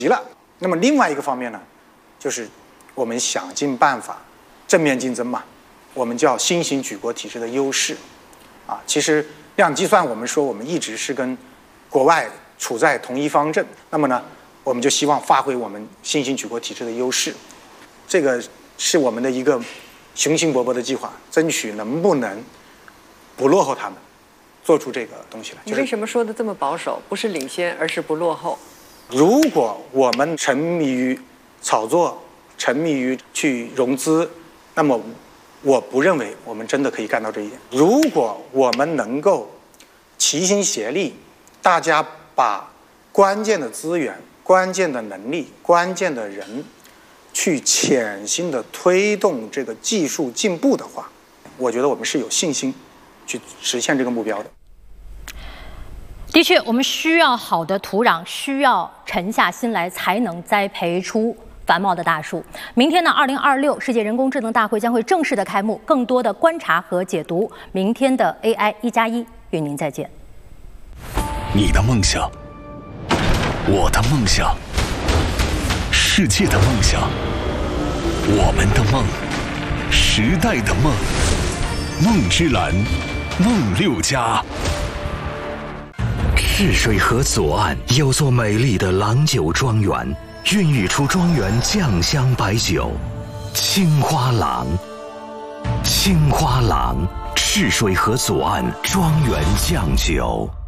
了。那么另外一个方面呢，就是我们想尽办法正面竞争嘛，我们叫新型举国体制的优势啊。其实量计算我们说我们一直是跟国外处在同一方阵，那么呢，我们就希望发挥我们新型举国体制的优势，这个是我们的一个雄心勃勃的计划，争取能不能不落后他们，做出这个东西来。 你为什么说的这么保守？不是领先，而是不落后。 如果我们沉迷于炒作，沉迷于去融资，那么我不认为我们真的可以干到这一点。如果我们能够齐心协力，大家把关键的资源、关键的能力、关键的人去潜心的推动这个技术进步的话，我觉得我们是有信心去实现这个目标的。 的确，我们需要好的土壤，需要沉下心来，才能栽培出繁茂的大树。明天呢，2026世界人工智能大会将会正式的开幕，更多的观察和解读。明天的 AI 1+1与您再见。 你的梦想，我的梦想，世界的梦想，我们的梦，时代的梦，梦之蓝，梦6+。 赤水河左岸有座美丽的郎酒庄园，孕育出庄园酱香白酒青花郎。青花郎，赤水河左岸庄园酱酒。